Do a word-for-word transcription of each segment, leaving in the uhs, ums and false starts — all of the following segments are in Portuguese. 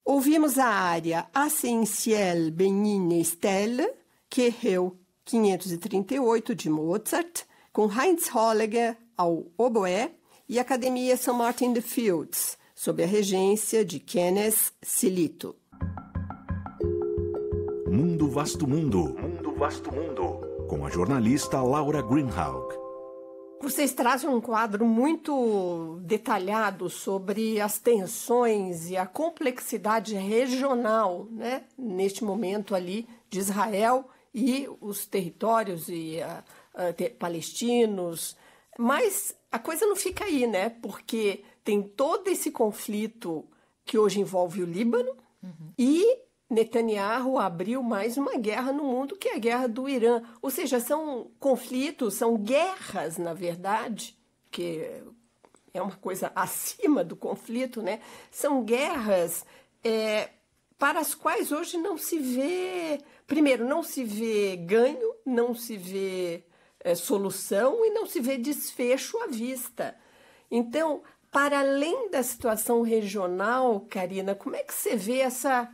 Ouvimos a área Ascensiel Benigni Stelle, Q R quinhentos e trinta e oito, de Mozart, com Heinz Holliger ao oboé e Academia São Martin de Fields, sob a regência de Kenneth Silito. Mundo Vasto Mundo. Mundo Vasto Mundo. Com a jornalista Laura Greenhalgh. Vocês trazem um quadro muito detalhado sobre as tensões e a complexidade regional, né, neste momento ali de Israel e os territórios e, uh, uh, te, palestinos. Mas a coisa não fica aí, né? Porque tem todo esse conflito que hoje envolve o Líbano, uhum. e Netanyahu abriu mais uma guerra no mundo, que é a guerra do Irã. Ou seja, são conflitos, são guerras, na verdade, que é uma coisa acima do conflito, né? São guerras é, para as quais hoje não se vê... Primeiro, não se vê ganho, não se vê é, solução e não se vê desfecho à vista. Então, para além da situação regional, Karina, como é que você vê essa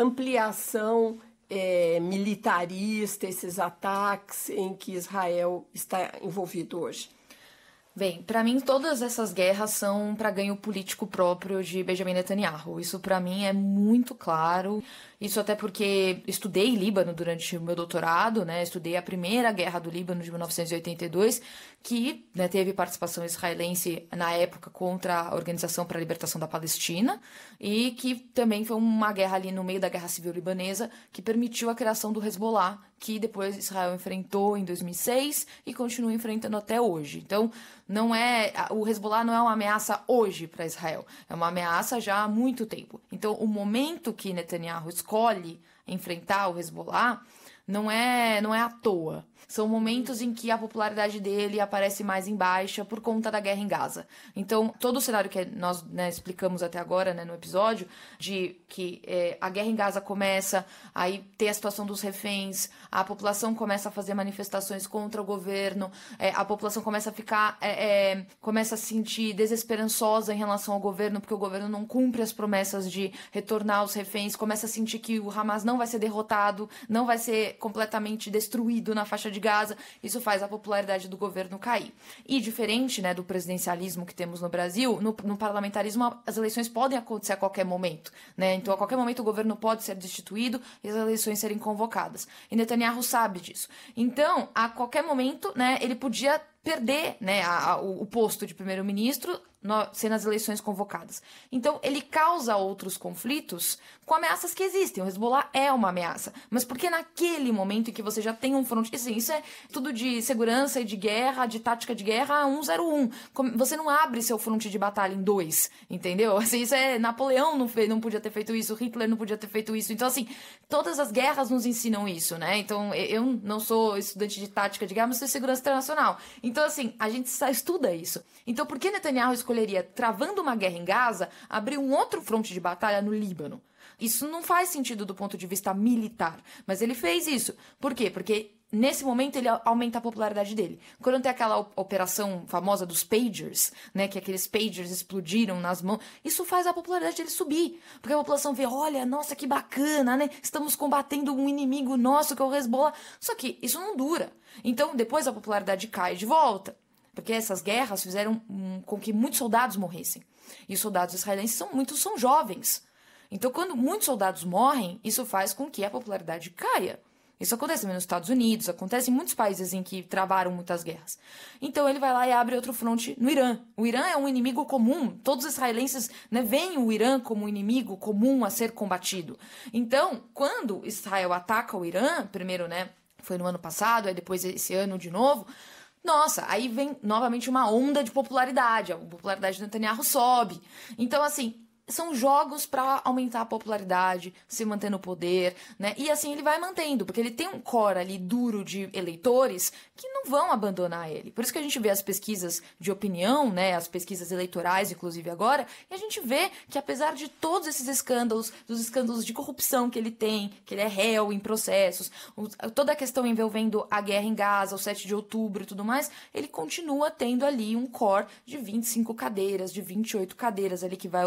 ampliação é, militarista, esses ataques em que Israel está envolvido hoje? Bem, para mim todas essas guerras são para ganho político próprio de Benjamin Netanyahu. Isso para mim é muito claro. Isso até porque estudei Líbano durante o meu doutorado, né? Estudei a primeira guerra do Líbano de mil novecentos e oitenta e dois, que, né, teve participação israelense na época contra a Organização para a Libertação da Palestina, e que também foi uma guerra ali no meio da Guerra Civil Libanesa que permitiu a criação do Hezbollah, que depois Israel enfrentou em dois mil e seis e continua enfrentando até hoje. Então, não é o Hezbollah não é uma ameaça hoje para Israel, é uma ameaça já há muito tempo. Então, o momento que Netanyahu escolhe enfrentar o Hezbollah não é, não é à toa. São momentos em que a popularidade dele aparece mais em baixa por conta da guerra em Gaza. Então, todo o cenário que nós, né, explicamos até agora, né, no episódio, de que é, a guerra em Gaza começa, aí tem a situação dos reféns, a população começa a fazer manifestações contra o governo, é, a população começa a ficar, é, é, começa a se sentir desesperançosa em relação ao governo, porque o governo não cumpre as promessas de retornar os reféns, começa a sentir que o Hamas não vai ser derrotado, não vai ser completamente destruído na faixa de Gaza. Isso faz a popularidade do governo cair. E diferente, né, do presidencialismo que temos no Brasil, no, no parlamentarismo as eleições podem acontecer a qualquer momento, né? Então a qualquer momento o governo pode ser destituído e as eleições serem convocadas. E Netanyahu sabe disso. Então, a qualquer momento, né, ele podia perder, né, a, a, o, o posto de primeiro-ministro no, sendo as eleições convocadas. Então, ele causa outros conflitos com ameaças que existem. O Hezbollah é uma ameaça. Mas porque naquele momento em que você já tem um fronte... Assim, isso é tudo de segurança e de guerra, de tática de guerra cento e um. Você não abre seu fronte de batalha em dois, entendeu? Assim, isso é... Napoleão não, fez, não podia ter feito isso, Hitler não podia ter feito isso. Então, assim, todas as guerras nos ensinam isso, né? Então, eu não sou estudante de tática de guerra, mas sou de segurança internacional. Então, assim, a gente estuda isso. Então, por que Netanyahu escolheria, travando uma guerra em Gaza, abrir um outro fronte de batalha no Líbano? Isso não faz sentido do ponto de vista militar, mas ele fez isso. Por quê? Porque nesse momento ele aumenta a popularidade dele. Quando tem aquela operação famosa dos pagers, né, que aqueles pagers explodiram nas mãos, isso faz a popularidade dele subir. Porque a população vê, olha, nossa, que bacana, né? Estamos combatendo um inimigo nosso, que é o Hezbollah. Só que isso não dura. Então, depois a popularidade cai de volta. Porque essas guerras fizeram um, com que muitos soldados morressem. E os soldados israelenses são muitos são jovens. Então, quando muitos soldados morrem, isso faz com que a popularidade caia. Isso acontece também nos Estados Unidos, acontece em muitos países em que travaram muitas guerras. Então ele vai lá e abre outro fronte no Irã. O Irã é um inimigo comum. Todos os israelenses, né, veem o Irã como um inimigo comum a ser combatido. Então, quando Israel ataca o Irã, primeiro, né, foi no ano passado, aí depois esse ano de novo, nossa, aí vem novamente uma onda de popularidade. A popularidade do Netanyahu sobe. Então, assim, são jogos para aumentar a popularidade, se manter no poder, né? E assim ele vai mantendo, porque ele tem um core ali duro de eleitores que não vão abandonar ele. Por isso que a gente vê as pesquisas de opinião, né? As pesquisas eleitorais, inclusive agora, e a gente vê que apesar de todos esses escândalos, dos escândalos de corrupção que ele tem, que ele é réu em processos, toda a questão envolvendo a guerra em Gaza, o sete de outubro e tudo mais, ele continua tendo ali um core de vinte e cinco cadeiras, de vinte e oito cadeiras ali que vai oscilando.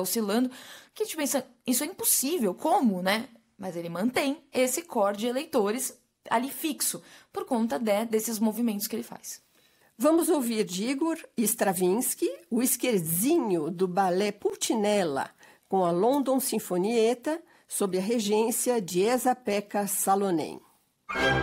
governando, que a gente pensa, isso é impossível, como, né? Mas ele mantém esse core de eleitores ali fixo, por conta de, desses movimentos que ele faz. Vamos ouvir de Igor Stravinsky, o Scherzinho do balé Pulcinella, com a London Sinfonietta, sob a regência de Esa-Pekka Salonen.